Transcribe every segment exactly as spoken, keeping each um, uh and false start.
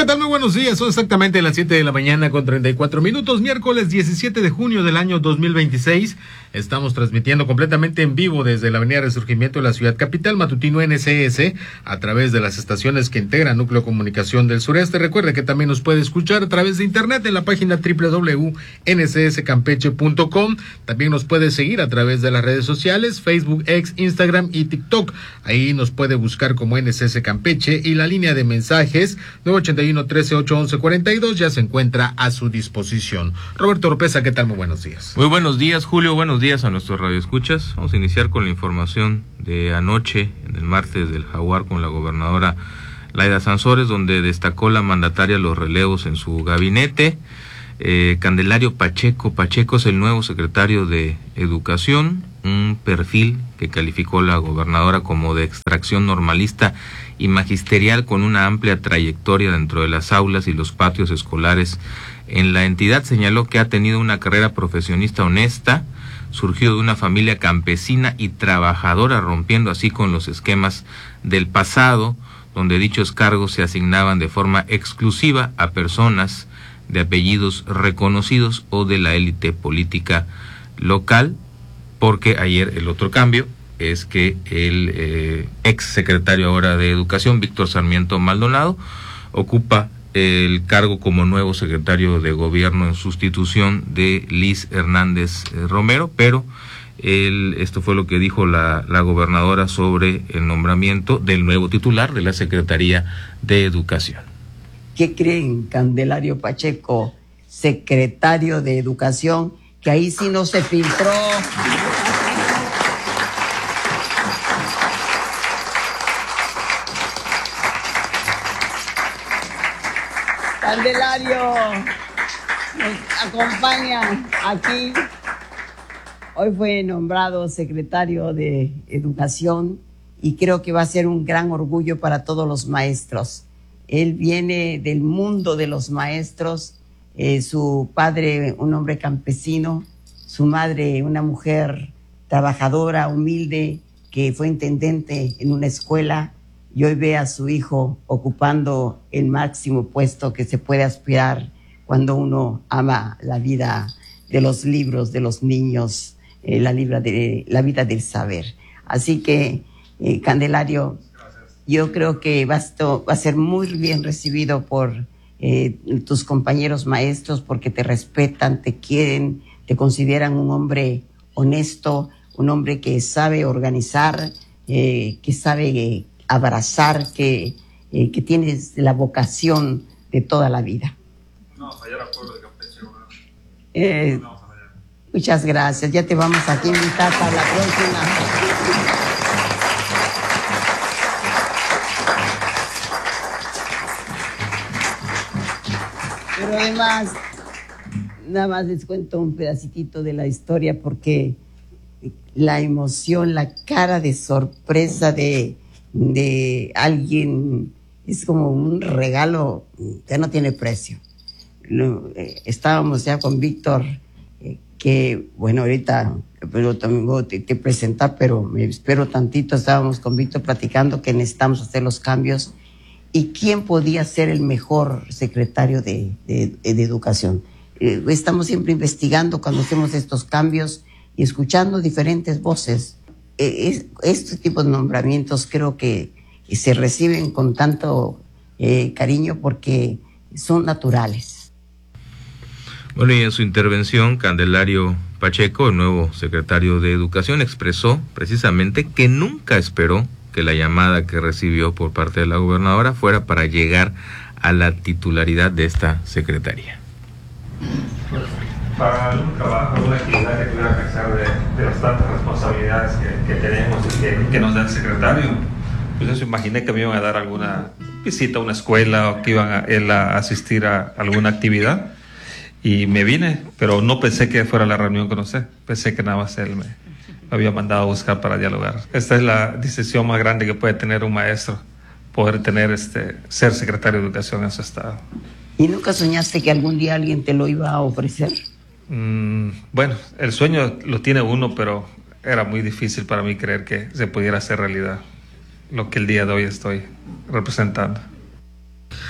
¿Qué tal? Muy buenos días, son exactamente las siete de la mañana con treinta y cuatro minutos, miércoles diecisiete de junio del año dos mil veintiséis. Estamos transmitiendo completamente en vivo desde la avenida Resurgimiento de la ciudad capital, matutino N C S, a través de las estaciones que integran Núcleo de Comunicación del Sureste. Recuerde que también nos puede escuchar a través de internet en la página doble u doble u doble u punto n c s campeche punto com. También nos puede seguir a través de las redes sociales, Facebook, X, Instagram y TikTok. Ahí nos puede buscar como N C S Campeche, y la línea de mensajes nueve ocho uno, trece, ocho, once, cuarenta y dos ya se encuentra a su disposición. Roberto Oropesa, ¿qué tal? Muy buenos días. Muy buenos días, Julio. Buenos días a nuestros radioescuchas. Vamos a iniciar con la información de anoche, en el martes del Jaguar, con la gobernadora Laida Sansores, donde destacó la mandataria los relevos en su gabinete. Eh, Candelario Pacheco. Pacheco es el nuevo secretario de Educación, un perfil que calificó la gobernadora como de extracción normalista y magisterial, con una amplia trayectoria dentro de las aulas y los patios escolares en la entidad. Señaló que ha tenido una carrera profesionista honesta, surgido de una familia campesina y trabajadora, rompiendo así con los esquemas del pasado, donde dichos cargos se asignaban de forma exclusiva a personas de apellidos reconocidos o de la élite política local. Porque ayer el otro cambio es que el eh, ex secretario ahora de Educación, Víctor Sarmiento Maldonado, ocupa el cargo como nuevo secretario de Gobierno en sustitución de Liz Hernández eh, Romero, pero el, esto fue lo que dijo la, la gobernadora sobre el nombramiento del nuevo titular de la Secretaría de Educación. ¿Qué creen, Candelario Pacheco, secretario de Educación? Que ahí sí no se filtró. Candelario nos acompaña aquí. Hoy fue nombrado secretario de Educación y creo que va a ser un gran orgullo para todos los maestros. Él viene del mundo de los maestros. Eh, su padre, un hombre campesino, su madre, una mujer trabajadora, humilde, que fue intendente en una escuela, y hoy ve a su hijo ocupando el máximo puesto que se puede aspirar cuando uno ama la vida de los libros, de los niños, eh, la, libra de, la vida del saber. Así que, eh, Candelario, yo creo que va a, va a ser muy bien recibido por Eh, tus compañeros maestros, porque te respetan, te quieren, te consideran un hombre honesto, un hombre que sabe organizar, eh, que sabe eh, abrazar, que, eh, que tienes la vocación de toda la vida. No, fallar al pueblo de Campeche. Eh, no, muchas gracias, ya te vamos aquí a invitar para la próxima. Pero además, nada más les cuento un pedacitito de la historia, porque la emoción, la cara de sorpresa de, de alguien es como un regalo que no tiene precio. Estábamos ya con Víctor, que bueno, ahorita pero también voy a te, te presentar, pero me espero tantito. Estábamos con Víctor platicando que necesitamos hacer los cambios. ¿Y quién podía ser el mejor secretario de, de, de Educación? Eh, estamos siempre investigando cuando hacemos estos cambios y escuchando diferentes voces. Eh, es, este tipo de nombramientos creo que se reciben con tanto eh, cariño porque son naturales. Bueno, y en su intervención, Candelario Pacheco, el nuevo secretario de Educación, expresó precisamente que nunca esperó que la llamada que recibió por parte de la gobernadora fuera para llegar a la titularidad de esta secretaría. Pues, para algún trabajo, alguna actividad que tuviera que hacer de, de las tantas responsabilidades que, que tenemos y que, que nos da el secretario, pues eso imaginé que me iban a dar alguna visita a una escuela o que iban a, él a asistir a alguna actividad, y me vine, pero no pensé que fuera la reunión con usted, pensé que nada más él me había mandado a buscar para dialogar. Esta es la decisión más grande que puede tener un maestro, poder tener este ser secretario de Educación en su estado. ¿Y nunca soñaste que algún día alguien te lo iba a ofrecer? Mm, bueno, el sueño lo tiene uno, pero era muy difícil para mí creer que se pudiera hacer realidad lo que el día de hoy estoy representando.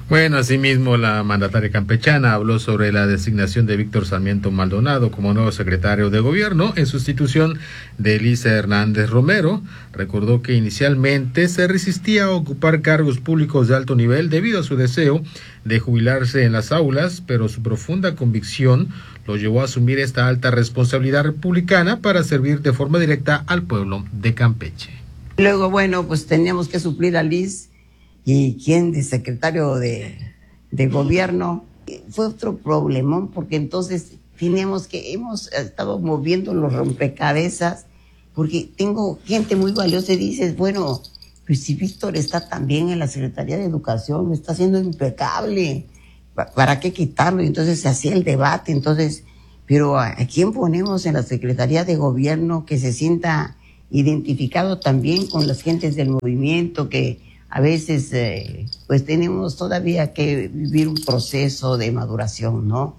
Bueno, asimismo, la mandataria campechana habló sobre la designación de Víctor Sarmiento Maldonado como nuevo secretario de gobierno en sustitución de Elisa Hernández Romero. Recordó que inicialmente se resistía a ocupar cargos públicos de alto nivel debido a su deseo de jubilarse en las aulas, pero su profunda convicción lo llevó a asumir esta alta responsabilidad republicana para servir de forma directa al pueblo de Campeche. Luego, bueno, pues teníamos que suplir a Liz. Y quien de secretario de, de gobierno fue otro problemón, porque entonces teníamos que, hemos estado moviendo los rompecabezas, porque tengo gente muy valiosa y dices, bueno, pues si Víctor está también en la Secretaría de Educación, lo está haciendo impecable, ¿para qué quitarlo? Y entonces se hacía el debate, entonces, pero ¿a quién ponemos en la Secretaría de Gobierno que se sienta identificado también con las gentes del movimiento, que a veces, eh, pues tenemos todavía que vivir un proceso de maduración, ¿no?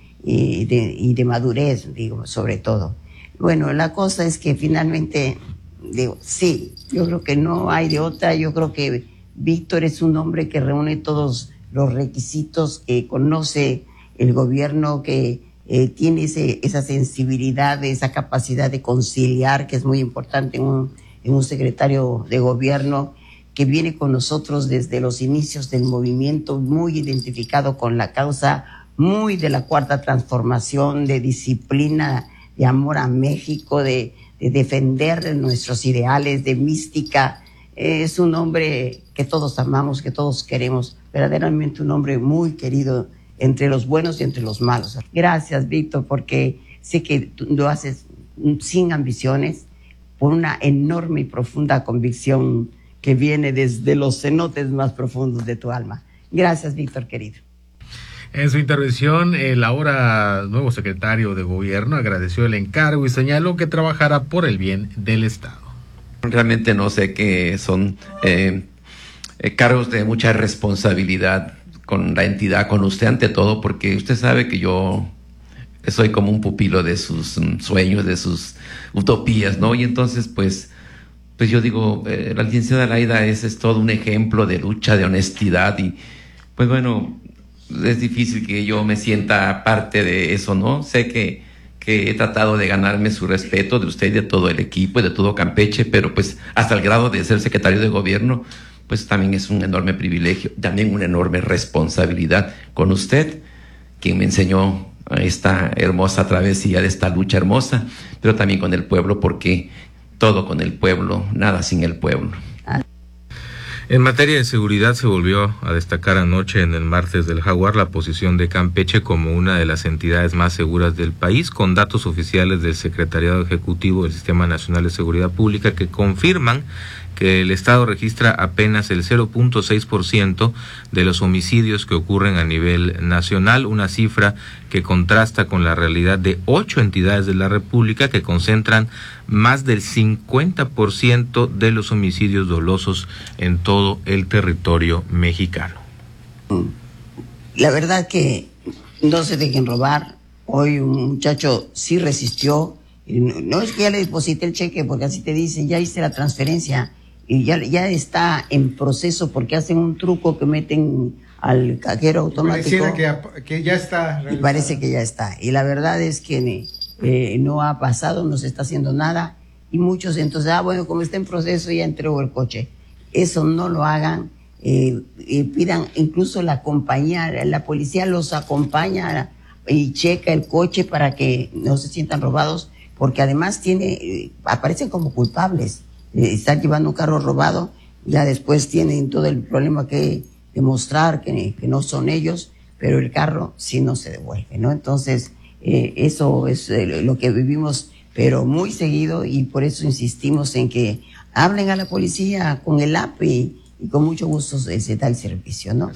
Y de, y de madurez, digo, sobre todo. Bueno, la cosa es que finalmente, digo, sí, yo creo que no hay de otra. Yo creo que Víctor es un hombre que reúne todos los requisitos, que conoce el gobierno, que eh, tiene ese, esa sensibilidad, esa capacidad de conciliar, que es muy importante en un, en un secretario de gobierno, que viene con nosotros desde los inicios del movimiento, muy identificado con la causa, muy de la Cuarta Transformación, de disciplina, de amor a México, de, de defender nuestros ideales, de mística. Eh, es un hombre que todos amamos, que todos queremos, verdaderamente un hombre muy querido entre los buenos y entre los malos. Gracias, Víctor, porque sé que tú lo haces sin ambiciones, por una enorme y profunda convicción que viene desde los cenotes más profundos de tu alma. Gracias, Víctor, querido. En su intervención, el ahora nuevo secretario de gobierno agradeció el encargo y señaló que trabajará por el bien del Estado. Realmente no sé qué son eh, eh, cargos de mucha responsabilidad con la entidad, con usted ante todo, porque usted sabe que yo soy como un pupilo de sus um, sueños, de sus utopías, ¿no? Y entonces, pues, pues yo digo, eh, la licenciada Laida es, es todo un ejemplo de lucha, de honestidad, y pues bueno, es difícil que yo me sienta parte de eso, ¿no? Sé que, que he tratado de ganarme su respeto de usted y de todo el equipo y de todo Campeche, pero pues hasta el grado de ser secretario de gobierno, pues también es un enorme privilegio, también una enorme responsabilidad con usted, quien me enseñó esta hermosa travesía de esta lucha hermosa, pero también con el pueblo, porque todo con el pueblo, nada sin el pueblo. En materia de seguridad se volvió a destacar anoche en el martes del Jaguar la posición de Campeche como una de las entidades más seguras del país, con datos oficiales del Secretariado Ejecutivo del Sistema Nacional de Seguridad Pública que confirman que el Estado registra apenas el cero punto seis por ciento de los homicidios que ocurren a nivel nacional, una cifra que contrasta con la realidad de ocho entidades de la República que concentran más del cincuenta por ciento de los homicidios dolosos en todo el territorio mexicano. La verdad que no se dejen robar. Hoy un muchacho sí resistió. No es que ya le deposité el cheque, porque así te dicen, ya hice la transferencia. Y ya, ya está en proceso, porque hacen un truco que meten al cajero automático. Pareciera que, que ya está realizado. Y parece que ya está. Y la verdad es que eh, no ha pasado, no se está haciendo nada. Y muchos entonces, ah, bueno, como está en proceso, ya entregó el coche. Eso no lo hagan. Eh, eh, pidan, incluso la compañía, la policía los acompaña y checa el coche para que no se sientan robados, porque además tiene, eh, aparecen como culpables. Eh, están llevando un carro robado, ya después tienen todo el problema que demostrar que, que no son ellos, pero el carro sí no se devuelve, ¿no? Entonces, eh, eso es eh, lo que vivimos, pero muy seguido, y por eso insistimos en que hablen a la policía con el A P y, y con mucho gusto se, se da el servicio, ¿no?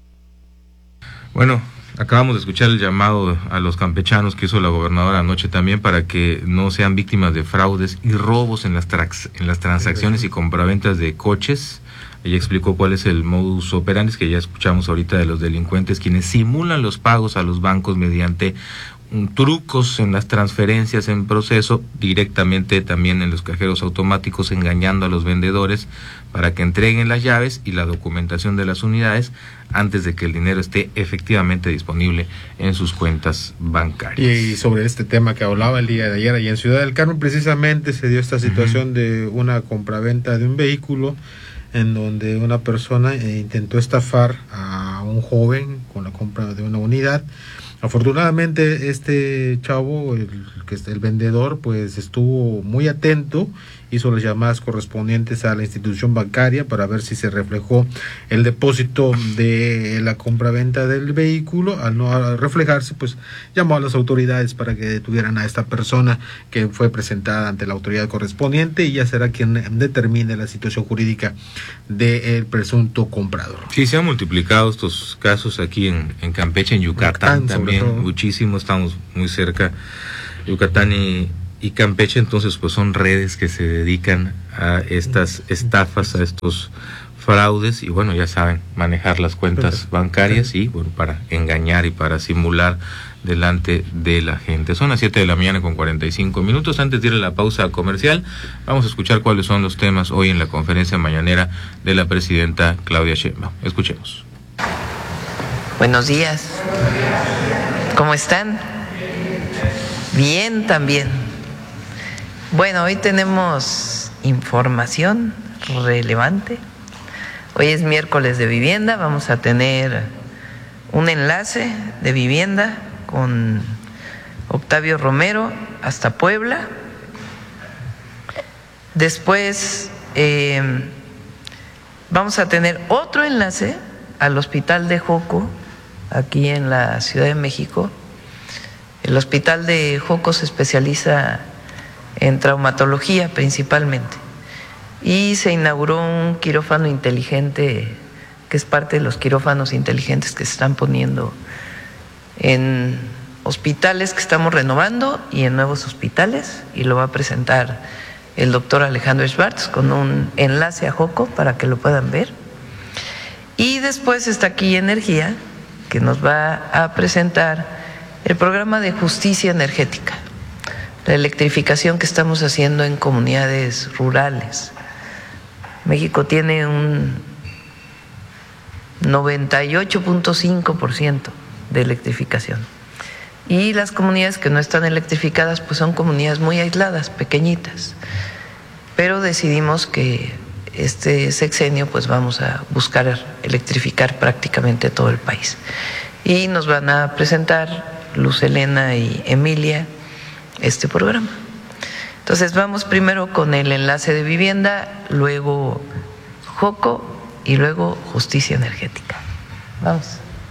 Bueno, acabamos de escuchar el llamado a los campechanos que hizo la gobernadora anoche también para que no sean víctimas de fraudes y robos en las, trax, en las transacciones y compraventas de coches. Ella explicó cuál es el modus operandi que ya escuchamos ahorita de los delincuentes, quienes simulan los pagos a los bancos mediante trucos en las transferencias en proceso, directamente también en los cajeros automáticos, engañando a los vendedores para que entreguen las llaves y la documentación de las unidades antes de que el dinero esté efectivamente disponible en sus cuentas bancarias. Y sobre este tema que hablaba el día de ayer, allá en Ciudad del Carmen, precisamente se dio esta situación uh-huh. de una compraventa de un vehículo en donde una persona eh, intentó estafar a un joven con la compra de una unidad. Afortunadamente este chavo, el que es el vendedor, pues estuvo muy atento, hizo las llamadas correspondientes a la institución bancaria para ver si se reflejó el depósito de la compraventa del vehículo. Al no reflejarse, pues llamó a las autoridades para que detuvieran a esta persona, que fue presentada ante la autoridad correspondiente, y ya será quien determine la situación jurídica del presunto comprador. Sí, se han multiplicado estos casos aquí en, en Campeche, en Yucatán, Yucatán también, muchísimo, estamos muy cerca, Yucatán y y Campeche. Entonces pues son redes que se dedican a estas estafas, a estos fraudes, y bueno, ya saben manejar las cuentas bancarias y bueno, para engañar y para simular delante de la gente. Son las siete de la mañana con cuarenta y cinco minutos. Antes de ir a la pausa comercial, vamos a escuchar cuáles son los temas hoy en la conferencia mañanera de la presidenta Claudia Sheinbaum. Escuchemos. Buenos días. ¿Cómo están? Bien también. Bueno, hoy tenemos información relevante. Hoy es miércoles de vivienda, vamos a tener un enlace de vivienda con Octavio Romero hasta Puebla. Después eh, vamos a tener otro enlace al Hospital de Joco, aquí en la Ciudad de México. El Hospital de Joco se especializa en traumatología principalmente, y se inauguró un quirófano inteligente que es parte de los quirófanos inteligentes que se están poniendo en hospitales que estamos renovando y en nuevos hospitales, y lo va a presentar el doctor Alejandro Schwartz con un enlace a Joco para que lo puedan ver. Y después está aquí Energía, que nos va a presentar el programa de justicia energética, la electrificación que estamos haciendo en comunidades rurales. México tiene un noventa y ocho punto cinco por ciento de electrificación, y las comunidades que no están electrificadas pues son comunidades muy aisladas, pequeñitas, pero decidimos que este sexenio pues vamos a buscar electrificar prácticamente todo el país, y nos van a presentar Luz Helena y Emilia este programa. Entonces vamos primero con el enlace de vivienda, luego Joco y luego justicia energética. Vamos.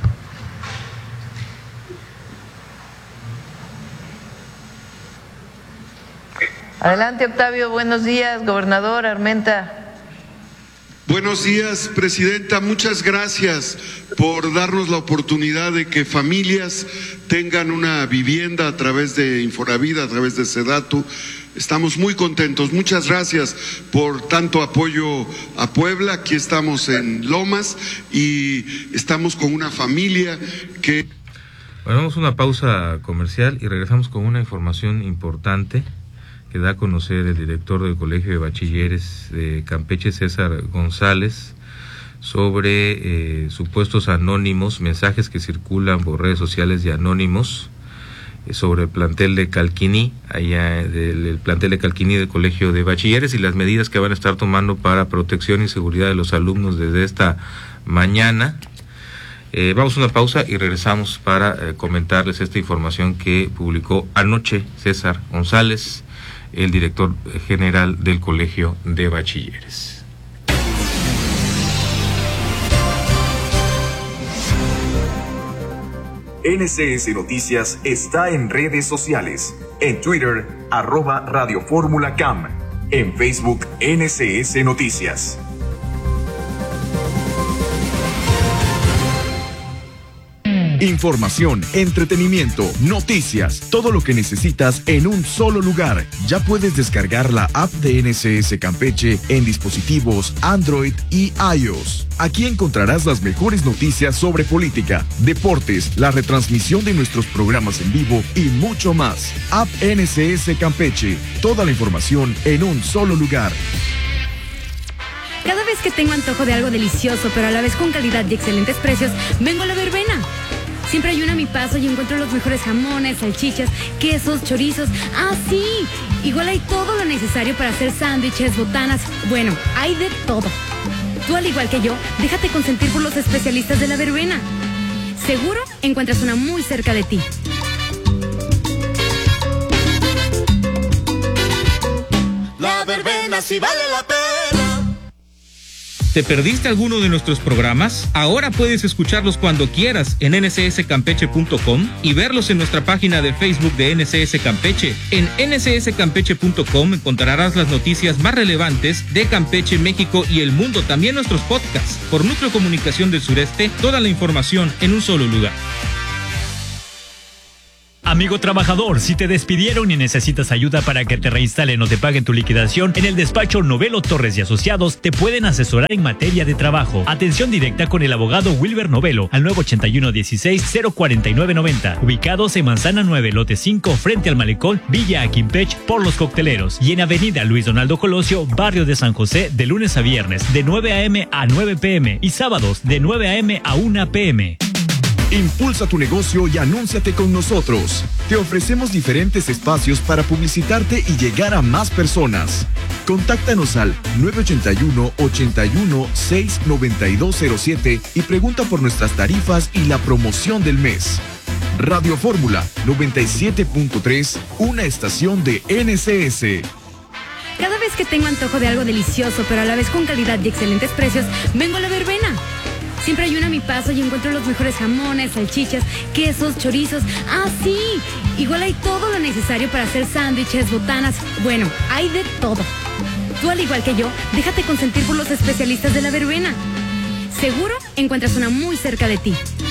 Adelante, Octavio, buenos días, gobernador Armenta. Buenos días, presidenta. Muchas gracias por darnos la oportunidad de que familias tengan una vivienda a través de Infonavit, a través de Sedatu. Estamos muy contentos. Muchas gracias por tanto apoyo a Puebla. Aquí estamos en Lomas y estamos con una familia que... Bueno, vamos a una pausa comercial y regresamos con una información importante que da a conocer el director del Colegio de Bachilleres de Campeche, César González, sobre eh, supuestos anónimos, mensajes que circulan por redes sociales de anónimos eh, sobre el plantel de Calquiní, allá del el plantel de Calquiní del Colegio de Bachilleres, y las medidas que van a estar tomando para protección y seguridad de los alumnos desde esta mañana. Eh, vamos a una pausa y regresamos para eh, comentarles esta información que publicó anoche César González, el director general del Colegio de Bachilleres. N C S Noticias está en redes sociales. En Twitter, arroba Radio Fórmula Cam. En Facebook, N C S Noticias. Información, entretenimiento, noticias, todo lo que necesitas en un solo lugar. Ya puedes descargar la app de N S S Campeche en dispositivos Android y iOS. Aquí encontrarás las mejores noticias sobre política, deportes, la retransmisión de nuestros programas en vivo y mucho más. App N S S Campeche, toda la información en un solo lugar. Cada vez que tengo antojo de algo delicioso, pero a la vez con calidad y excelentes precios, vengo a La Verbena. Siempre hay una a mi paso y encuentro los mejores jamones, salchichas, quesos, chorizos. ¡Ah, sí! Igual hay todo lo necesario para hacer sándwiches, botanas. Bueno, hay de todo. Tú, al igual que yo, déjate consentir por los especialistas de La Verbena. Seguro encuentras una muy cerca de ti. La Verbena sí vale la pena. ¿Te perdiste alguno de nuestros programas? Ahora puedes escucharlos cuando quieras en N S S campeche punto com y verlos en nuestra página de Facebook de N S S Campeche. En N S S campeche punto com encontrarás las noticias más relevantes de Campeche, México y el mundo, también nuestros podcasts. Por Núcleo Comunicación del Sureste, toda la información en un solo lugar. Amigo trabajador, si te despidieron y necesitas ayuda para que te reinstalen o te paguen tu liquidación, en el despacho Novelo Torres y Asociados te pueden asesorar en materia de trabajo. Atención directa con el abogado Wilber Novelo al nueve ochenta y uno dieciséis cero cuarenta y nueve noventa, ubicados en Manzana nueve, lote cinco, frente al Malecón, Villa Aquimpech, por Los Cocteleros, y en Avenida Luis Donaldo Colosio, barrio de San José, de lunes a viernes, de nueve a eme a nueve pe eme y sábados de nueve a eme a una pe eme. Impulsa tu negocio y anúnciate con nosotros. Te ofrecemos diferentes espacios para publicitarte y llegar a más personas. Contáctanos al nueve ochenta y uno, ochenta y uno, seis noventa y dos cero siete y pregunta por nuestras tarifas y la promoción del mes. Radio Fórmula noventa y siete punto tres, una estación de N S S. Cada vez que tengo antojo de algo delicioso, pero a la vez con calidad y excelentes precios, vengo a La Verbena. Siempre hay una a mi paso y encuentro los mejores jamones, salchichas, quesos, chorizos. ¡Ah, sí! Igual hay todo lo necesario para hacer sándwiches, botanas. Bueno, hay de todo. Tú, al igual que yo, déjate consentir por los especialistas de La Verbena. Seguro encuentras una muy cerca de ti.